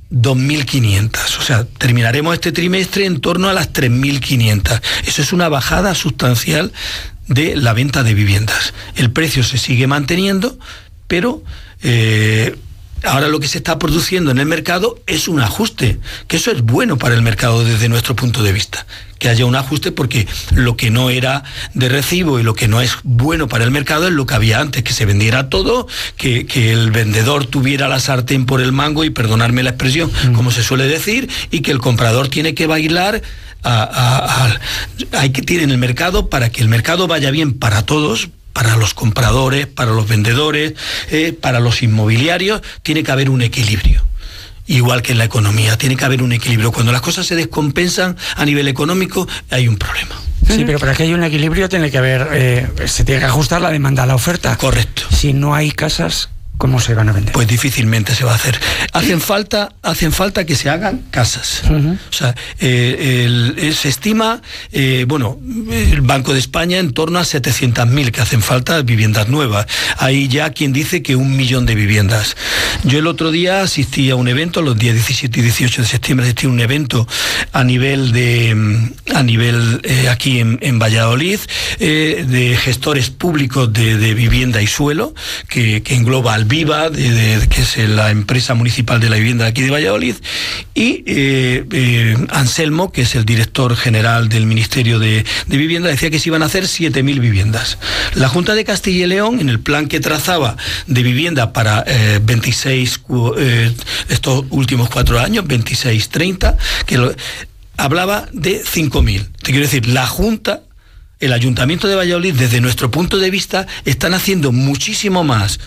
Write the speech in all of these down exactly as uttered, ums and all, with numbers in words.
dos mil quinientas, o sea, terminaremos este trimestre en torno a las tres mil quinientas. Eso es una bajada sustancial de la venta de viviendas. El precio se sigue manteniendo, pero eh, ahora lo que se está produciendo en el mercado es un ajuste, que eso es bueno para el mercado desde nuestro punto de vista, que haya un ajuste, porque lo que no era de recibo y lo que no es bueno para el mercado es lo que había antes, que se vendiera todo, que, que el vendedor tuviera la sartén por el mango, y perdonadme la expresión, mm. como se suele decir, y que el comprador tiene que bailar a, a, a, hay que tirar en el mercado para que el mercado vaya bien para todos, para los compradores, para los vendedores, eh, para los inmobiliarios. Tiene que haber un equilibrio. Igual que en la economía, tiene que haber un equilibrio. Cuando las cosas se descompensan a nivel económico, hay un problema. Sí, pero para que haya un equilibrio tiene que haber, eh, se tiene que ajustar la demanda a la oferta. Correcto. Si no hay casas, ¿cómo se van a vender? Pues difícilmente se va a hacer. Hacen falta, hacen falta que se hagan casas. Uh-huh. O sea, eh, el, el, se estima, eh, bueno, el Banco de España en torno a setecientas mil que hacen falta viviendas nuevas. Hay ya quien dice que un millón de viviendas. Yo el otro día asistí a un evento, los días diecisiete y dieciocho de septiembre, asistí a un evento a nivel de, a nivel eh, aquí en, en Valladolid, eh, de gestores públicos de, de vivienda y suelo, que, que engloba al Viva, de, de, que es la empresa municipal de la vivienda de aquí de Valladolid, y eh, eh, Anselmo, que es el director general del Ministerio de, de Vivienda, decía que se iban a hacer siete mil viviendas. La Junta de Castilla y León, en el plan que trazaba de vivienda para eh, veintiséis, eh, estos últimos cuatro años, veintiséis treinta, que lo, hablaba de cinco mil. Te quiero decir, la Junta, el Ayuntamiento de Valladolid, desde nuestro punto de vista, están haciendo muchísimo más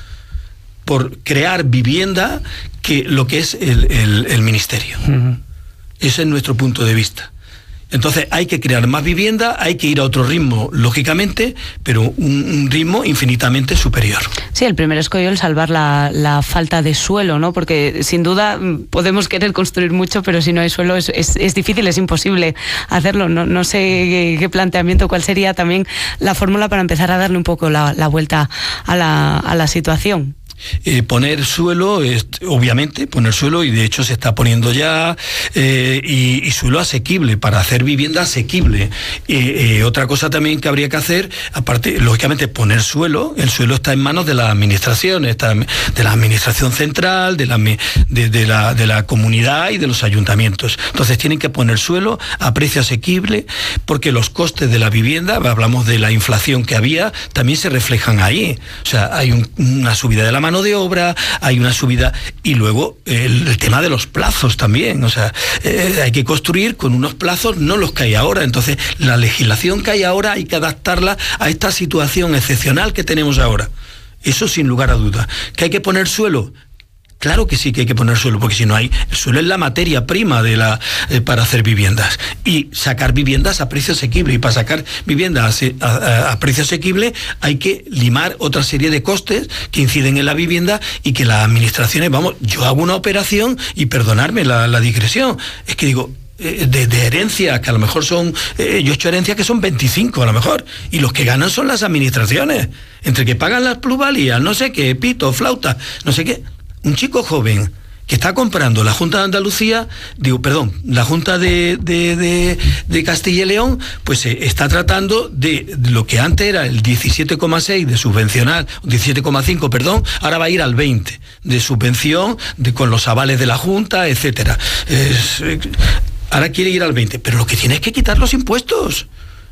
por crear vivienda que lo que es el, el, el Ministerio. Uh-huh. Ese es nuestro punto de vista. Entonces hay que crear más vivienda, hay que ir a otro ritmo, lógicamente, pero un, un ritmo infinitamente superior. Sí, el primer escollo es salvar la, la falta de suelo, ¿no? Porque sin duda podemos querer construir mucho, pero si no hay suelo es, es, es difícil, es imposible hacerlo. No, no sé qué, qué planteamiento, cuál sería también la fórmula para empezar a darle un poco la, la vuelta a la, a la situación. Eh, poner suelo, eh, obviamente, poner suelo, y de hecho se está poniendo ya, eh, y, y suelo asequible, para hacer vivienda asequible. Eh, eh, otra cosa también que habría que hacer, aparte, lógicamente, poner suelo. El suelo está en manos de la administración, está de la administración central, de la, de, de, la, de la comunidad y de los ayuntamientos. Entonces tienen que poner suelo a precio asequible, porque los costes de la vivienda, hablamos de la inflación que había, también se reflejan ahí. O sea, hay un, una subida de la mano de obra, hay una subida, y luego el, el tema de los plazos también. O sea, eh, hay que construir con unos plazos, no los que hay ahora. Entonces, la legislación que hay ahora hay que adaptarla a esta situación excepcional que tenemos ahora. Eso sin lugar a dudas. ¿Que hay que poner suelo? Claro que sí que hay que poner suelo, porque si no hay, el suelo es la materia prima de la eh, para hacer viviendas, y sacar viviendas a precio asequible, y para sacar viviendas a, a, a precio asequible hay que limar otra serie de costes que inciden en la vivienda, y que las administraciones, vamos, yo hago una operación, y perdonadme la, la digresión, es que digo, De, de herencia, que a lo mejor son, eh, yo he hecho herencias que son veinticinco a lo mejor, y los que ganan son las administraciones, entre que pagan las plusvalías, no sé qué, pito, flauta, no sé qué. Un chico joven que está comprando la Junta de Andalucía, digo, perdón, la Junta de, de, de, de Castilla y León, pues eh, está tratando de, de lo que antes era el diecisiete coma seis de subvencional, diecisiete coma cinco, perdón, ahora va a ir al veinte de subvención, de, con los avales de la Junta, etcétera. Es, eh, ahora quiere ir al veinte, pero lo que tiene es que quitar los impuestos.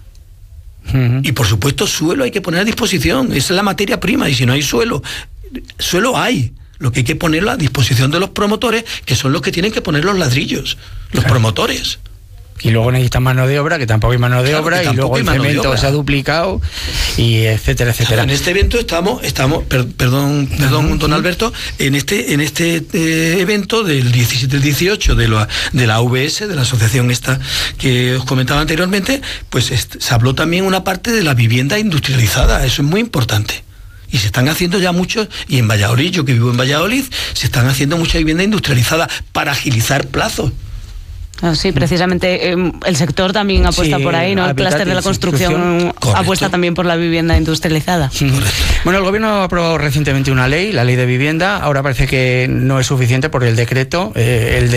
Uh-huh. Y por supuesto, suelo hay que poner a disposición, esa es la materia prima, y si no hay suelo, suelo hay. Lo que hay que ponerlo a disposición de los promotores, que son los que tienen que poner los ladrillos, los claro. promotores. Y luego necesitan mano de obra, que tampoco hay mano de claro, obra, y luego el cemento se ha duplicado, y etcétera, etcétera. Claro, en este evento estamos, estamos per, perdón, perdón, uh-huh. don Alberto, en este, en este eh, evento del diecisiete al dieciocho de la, de la A V S, de la asociación esta que os comentaba anteriormente, pues est- se habló también una parte de la vivienda industrializada, eso es muy importante. Y se están haciendo ya muchos, y en Valladolid, yo que vivo en Valladolid, se están haciendo mucha vivienda industrializada para agilizar plazos. Ah, sí, precisamente eh, el sector también apuesta sí, por ahí, ¿no? El clúster de la construcción apuesta también por la vivienda industrializada. Sí. Bueno, el gobierno aprobó recientemente una ley, la ley de vivienda. Ahora parece que no es suficiente por el decreto, eh, el de